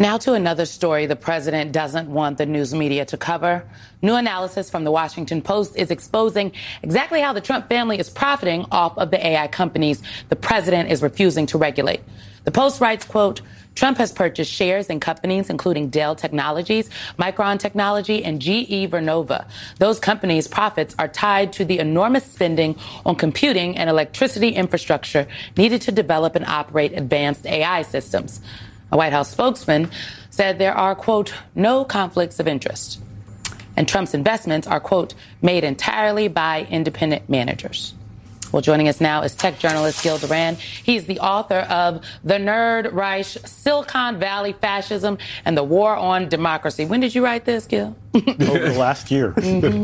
Now to another story the president doesn't want the news media to cover. New analysis from the Washington Post is exposing exactly how the Trump family is profiting off of the AI companies the president is refusing to regulate. The Post writes, quote, Trump has purchased shares in companies including Dell Technologies, Micron Technology, and GE Vernova. Those companies' profits are tied to the enormous spending on computing and electricity infrastructure needed to develop and operate advanced AI systems. A White House spokesman said there are, quote, no conflicts of interest. And Trump's investments are, quote, made entirely by independent managers. Well, joining us now is tech journalist Gil Duran. He's the author of The Nerd Reich, Silicon Valley Fascism, and the War on Democracy. When did you write this, Gil? Over the last year.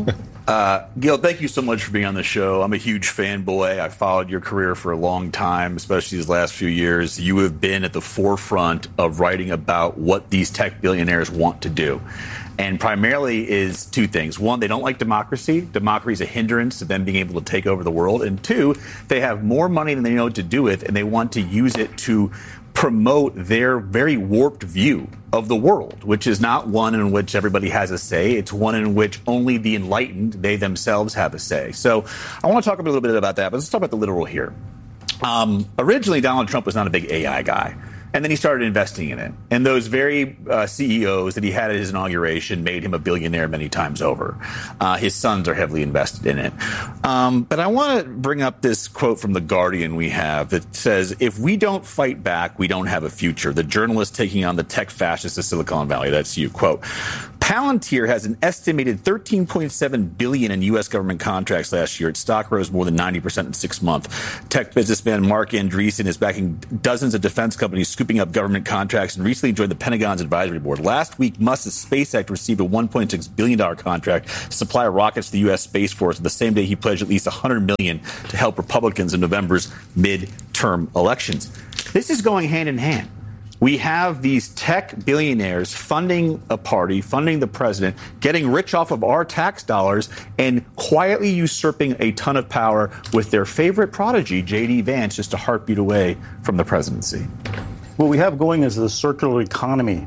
Mm-hmm. Gil, thank you so much for being on the show. I'm a huge fanboy. I followed your career for a long time, especially these last few years. You have been at the forefront of writing about what these tech billionaires want to do. And primarily is two things. One, they don't like democracy. Democracy is a hindrance to them being able to take over the world. And two, they have more money than they know what to do with, and they want to use it to promote their very warped view of the world, which is not one in which everybody has a say. It's one in which only the enlightened, they themselves, have a say. So I want to talk a little bit about that, but let's talk about the literal here. Originally, Donald Trump was not a big AI guy. And then he started investing in it. And those very CEOs that he had at his inauguration made him a billionaire many times over. His sons are heavily invested in it. But I want to bring up this quote from The Guardian we have that says, if we don't fight back, we don't have a future. The journalist taking on the tech fascists of Silicon Valley. That's you. Quote, Palantir has an estimated $13.7 billion in U.S. government contracts last year. Its stock rose more than 90% in 6 months. Tech businessman Mark Andreessen is backing dozens of defense companies scooping up government contracts and recently joined the Pentagon's advisory board. Last week, Musk's SpaceX received a $1.6 billion contract to supply rockets to the U.S. Space Force. The same day, he pledged at least $100 million to help Republicans in November's midterm elections. This is going hand in hand. We have these tech billionaires funding a party, funding the president, getting rich off of our tax dollars, and quietly usurping a ton of power with their favorite prodigy, J.D. Vance, just a heartbeat away from the presidency. What we have going is the circular economy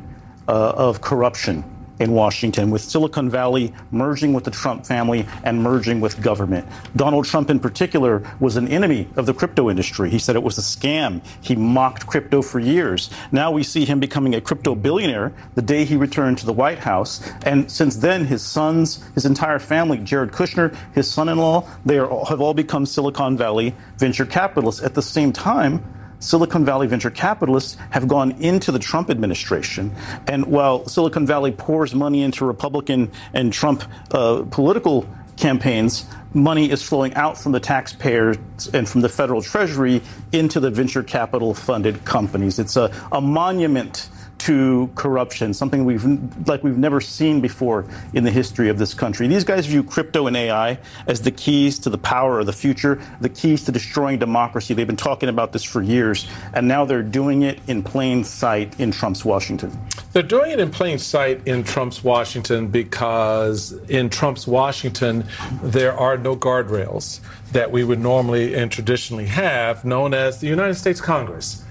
of corruption in Washington, with Silicon Valley merging with the Trump family and merging with government. Donald Trump in particular was an enemy of the crypto industry. He said it was a scam. He mocked crypto for years. Now we see him becoming a crypto billionaire the day he returned to the White House. And since then, his sons, his entire family, Jared Kushner, his son-in-law, have all become Silicon Valley venture capitalists. At the same time, Silicon Valley venture capitalists have gone into the Trump administration. And while Silicon Valley pours money into Republican and Trump political campaigns, money is flowing out from the taxpayers and from the federal treasury into the venture capital funded companies. It's a monument to corruption, something we've never seen before in the history of this country. These guys view crypto and AI as the keys to the power of the future, the keys to destroying democracy. They've been talking about this for years, and now they're doing it in plain sight in Trump's Washington. They're doing it in plain sight in Trump's Washington because in Trump's Washington, there are no guardrails that we would normally and traditionally have, known as the United States Congress.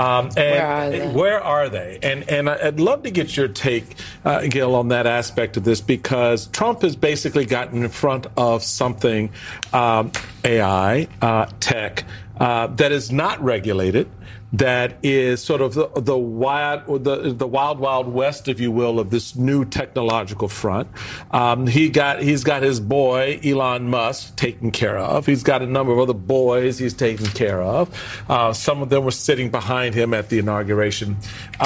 Where are they? And I'd love to get your take, Gil, on that aspect of this, because Trump has basically gotten in front of something, AI, tech, that is not regulated, that is sort of the wild west, if you will, of this new technological front. He's got his boy Elon Musk taken care of. He's got a number of other boys he's taken care of. Some of them were sitting behind him at the inauguration.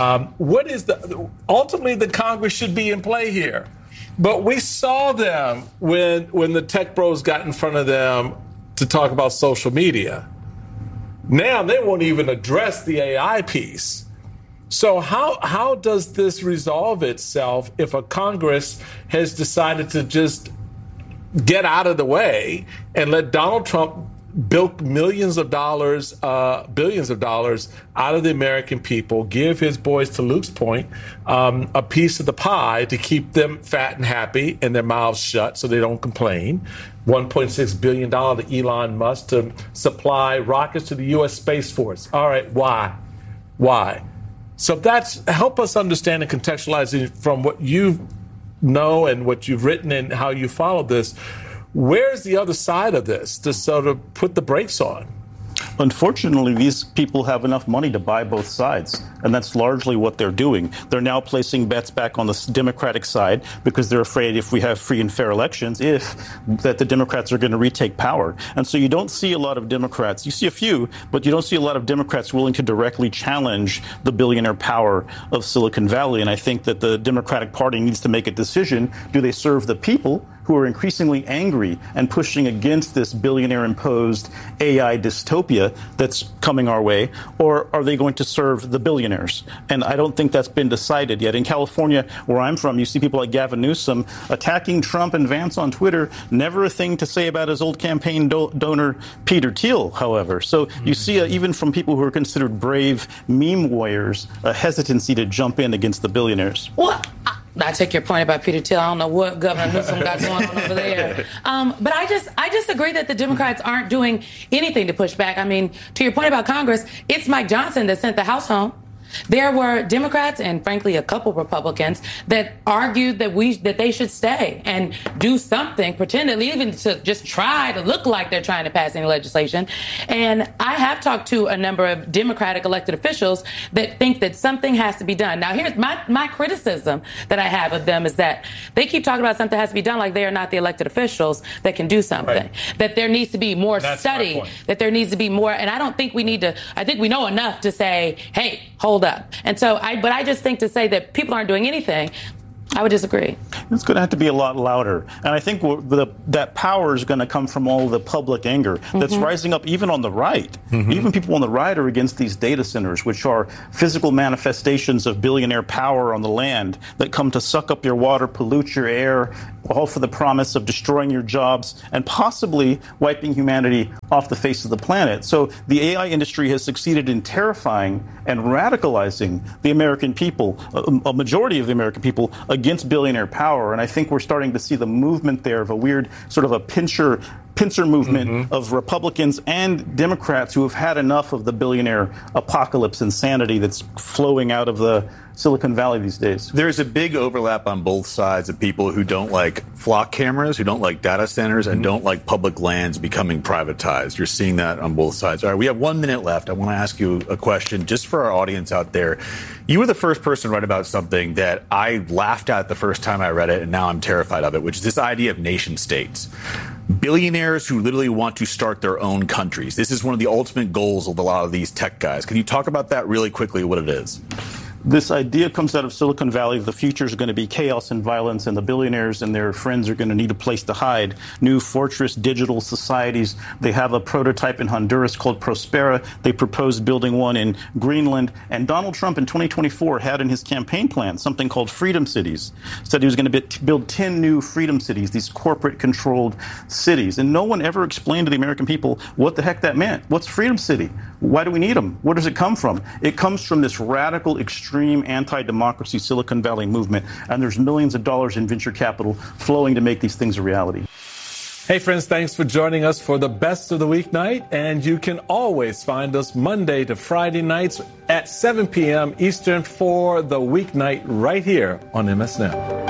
Ultimately the Congress should be in play here, but we saw them when the tech bros got in front of them to talk about social media. Now they won't even address the AI piece. So how does this resolve itself if a Congress has decided to just get out of the way and let Donald Trump bilk billions of dollars out of the American people, give his boys, to Luke's point, a piece of the pie to keep them fat and happy and their mouths shut so they don't complain? $1.6 billion to Elon Musk to supply rockets to the U.S. Space Force. All right, why? So help us understand and contextualize it from what you know and what you've written and how you follow this. Where's the other side of this to sort of put the brakes on? Unfortunately, these people have enough money to buy both sides, and that's largely what they're doing. They're now placing bets back on the Democratic side because they're afraid if we have free and fair elections, that the Democrats are going to retake power. And so you don't see a lot of Democrats. You see a few, but you don't see a lot of Democrats willing to directly challenge the billionaire power of Silicon Valley. And I think that the Democratic Party needs to make a decision. Do they serve the people who are increasingly angry and pushing against this billionaire-imposed AI dystopia that's coming our way, or are they going to serve the billionaires? And I don't think that's been decided yet. In California, where I'm from, you see people like Gavin Newsom attacking Trump and Vance on Twitter, never a thing to say about his old campaign donor, Peter Thiel, however. So you see, even from people who are considered brave meme warriors, a hesitancy to jump in against the billionaires. Well, I take your point about Peter Thiel. I don't know what Governor Newsom got going on over there. But I just agree that the Democrats aren't doing anything to push back. I mean, to your point about Congress, it's Mike Johnson that sent the House home. There were Democrats and, frankly, a couple Republicans that argued that they should stay and do something, pretendedly even to just try to look like they're trying to pass any legislation. And I have talked to a number of Democratic elected officials that think that something has to be done. Now, here's my criticism that I have of them is that they keep talking about something has to be done like they are not the elected officials that can do something, right. That there needs to be more study, that there needs to be more. And I don't think we need to, I think we know enough to say, hey, hold up. And so but I just think to say that people aren't doing anything, I would disagree. It's going to have to be a lot louder. And I think that power is going to come from all the public anger that's rising up even on the right. Even people on the right are against these data centers, which are physical manifestations of billionaire power on the land that come to suck up your water, pollute your air, all for the promise of destroying your jobs and possibly wiping humanity off the face of the planet. So the AI industry has succeeded in terrifying and radicalizing the American people, a majority of the American people, against billionaire power. And I think we're starting to see the movement there of a weird sort of a pincer movement of Republicans and Democrats who have had enough of the billionaire apocalypse insanity that's flowing out of the Silicon Valley these days. There's a big overlap on both sides of people who don't like flock cameras, who don't like data centers, and don't like public lands becoming privatized. You're seeing that on both sides. All right, we have 1 minute left. I want to ask you a question just for our audience out there. You were the first person to write about something that I laughed at the first time I read it, and now I'm terrified of it, which is this idea of nation states. Billionaires who literally want to start their own countries. This is one of the ultimate goals of a lot of these tech guys. Can you talk about that really quickly, what it is? This idea comes out of Silicon Valley. The future is going to be chaos and violence, and the billionaires and their friends are going to need a place to hide. New fortress digital societies. They have a prototype in Honduras called Prospera. They proposed building one in Greenland. And Donald Trump in 2024 had in his campaign plan something called Freedom Cities. Said he was going to build 10 new Freedom Cities, these corporate-controlled cities. And no one ever explained to the American people what the heck that meant. What's Freedom City? Why do we need them? Where does it come from? It comes from this radical, extreme anti-democracy Silicon Valley movement, and there's millions of dollars in venture capital flowing to make these things a reality. Hey friends, thanks for joining us for the Best of the Weeknight, and you can always find us Monday to Friday nights at 7 p.m. Eastern for the Weeknight right here on MS Now.